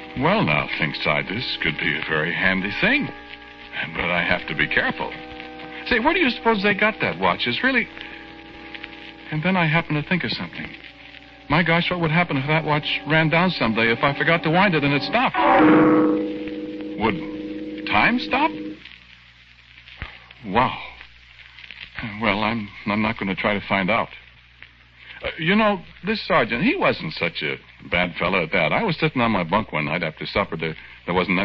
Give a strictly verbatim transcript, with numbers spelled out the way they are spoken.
Well, now, thinks I, this could be a very handy thing. But I have to be careful. Say, where do you suppose they got that watch? It's really... And then I happened to think of something. My gosh, what would happen if that watch ran down someday if I forgot to wind it and it stopped? Would time stop? Wow. Well, I'm I'm not going to try to find out. Uh, you know, this sergeant, he wasn't such a bad fellow at that. I was sitting on my bunk one night after supper. There, there wasn't